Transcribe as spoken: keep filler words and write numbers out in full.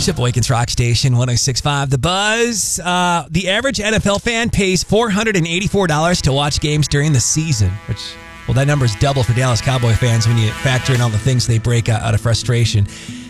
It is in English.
Sheboygan's Rock Station, one oh six point five The Buzz. Uh, the average N F L fan pays four hundred eighty-four dollars to watch games during the season, which, well, that number is double for Dallas Cowboy fans when you factor in all the things they break out, out of frustration.